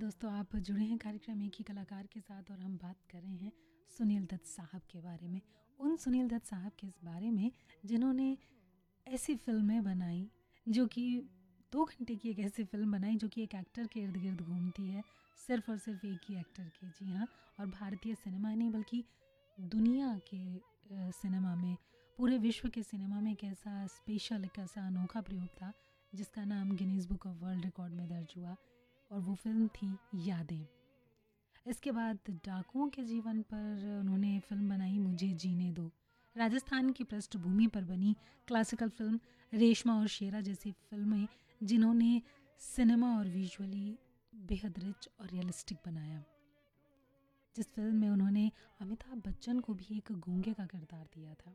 दोस्तों, आप जुड़े हैं कार्यक्रम एक ही कलाकार के साथ और हम बात कर रहे हैं सुनील दत्त साहब के बारे में। उन सुनील दत्त साहब के इस बारे में जिन्होंने ऐसी फ़िल्में बनाई जो कि 2 घंटे की एक ऐसी फ़िल्म बनाई जो कि एक एक्टर के इर्द-गिर्द घूमती है, सिर्फ़ और सिर्फ़ एक ही एक्टर की। जी हाँ, और भारतीय सिनेमा नहीं बल्कि दुनिया के सिनेमा में, पूरे विश्व के सिनेमा में एक ऐसा स्पेशल, एक ऐसा अनोखा प्रयोग था जिसका नाम Guinness book of world record में दर्ज हुआ और वो फ़िल्म थी यादें। इसके बाद डाकुओं के जीवन पर उन्होंने फ़िल्म बनाई मुझे जीने दो। राजस्थान की पृष्ठभूमि पर बनी क्लासिकल फ़िल्म रेशमा और शेरा जैसी फ़िल्में जिन्होंने सिनेमा और विजुअली बेहद रिच और रियलिस्टिक बनाया। जिस फ़िल्म में उन्होंने अमिताभ बच्चन को भी एक गूंगे का किरदार दिया था।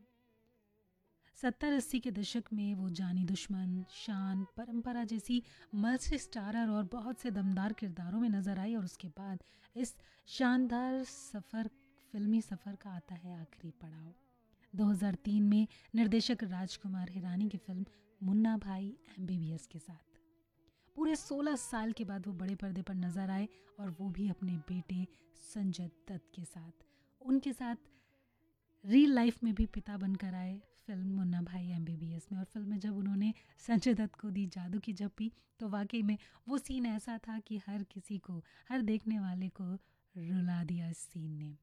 70-80 के दशक में वो जानी दुश्मन, शान, परंपरा जैसी मल्टी स्टारर और बहुत से दमदार किरदारों में नजर आई और उसके बाद इस शानदार फिल्मी सफ़र का आता है आखिरी पड़ाव। 2003 में निर्देशक राजकुमार हिरानी की फिल्म मुन्ना भाई MBBS के साथ पूरे 16 साल के बाद वो बड़े पर्दे पर नजर आए और वो भी अपने बेटे संजय दत्त के साथ। उनके साथ रियल लाइफ में भी पिता बनकर आए फिल्म मुन्ना भाई MBBS में। और फिल्म में जब उन्होंने संजय दत्त को दी जादू की झप्पी तो वाकई में वो सीन ऐसा था कि हर किसी को, हर देखने वाले को रुला दिया इस सीन ने।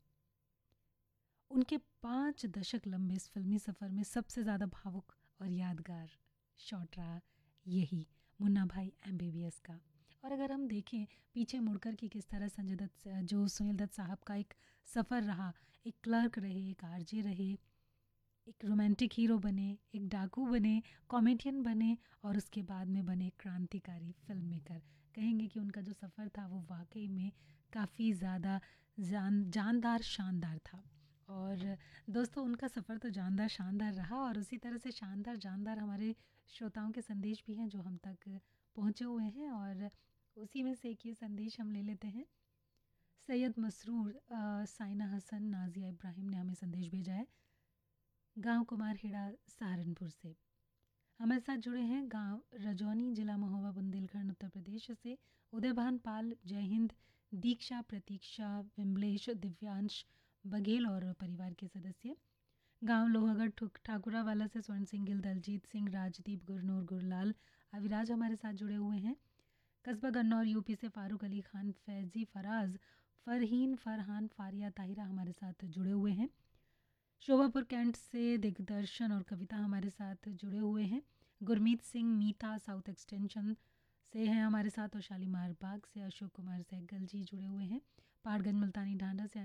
उनके 5 दशक लंबे इस फिल्मी सफ़र में सबसे ज़्यादा भावुक और यादगार शॉट रहा यही मुन्ना भाई MBBS का। और अगर हम देखें पीछे मुड़कर कि किस तरह संजय दत्त जो सुनील दत्त साहब का एक सफ़र रहा, एक क्लर्क रहे, एक RJ रहे, एक रोमांटिक हीरो बने, एक डाकू बने, कॉमेडियन बने और उसके बाद में बने क्रांतिकारी फिल्म मेकर। कहेंगे कि उनका जो सफ़र था वो वाकई में काफ़ी ज़्यादा जानदार शानदार था। और दोस्तों, उनका सफ़र तो जानदार शानदार रहा और उसी तरह से शानदार जानदार हमारे श्रोताओं के संदेश भी हैं जो हम तक पहुँचे हुए हैं। और उसी में से एक ये संदेश हम ले लेते हैं। सैयद मसरूर, साइना हसन, नाजिया इब्राहिम ने हमें संदेश भेजा है गांव कुमारखेड़ा सहारनपुर से। हमारे साथ जुड़े हैं गांव रजौनी, जिला महोबा, बुंदेलखंड, उत्तर प्रदेश से उदयभान पाल। जय हिंद। दीक्षा, प्रतीक्षा, विमलेश, दिव्यांश बघेल और परिवार के सदस्य। गांव लोहागढ़ ठाकुरावाला से स्वर्ण सिंह गिल, दलजीत सिंह, राजदीप, गुरनूर, गुरलाल, अविराज हमारे साथ जुड़े हुए हैं। कस्बा गन्नौर UP से फारूक अली खान, फैजी, फराज, फरहीन, फरहान, फारिया, ताहिरा हमारे साथ जुड़े हुए हैं। शोभापुर कैंट से दिग्दर्शन और कविता हमारे साथ जुड़े हुए हैं। गुरमीत सिंह मीठा साउथ एक्सटेंशन से हैं हमारे साथ और शालीमार बाग से अशोक कुमार सहगल जी जुड़े हुए हैं। पहाड़गंज मुल्तानी ढांढा से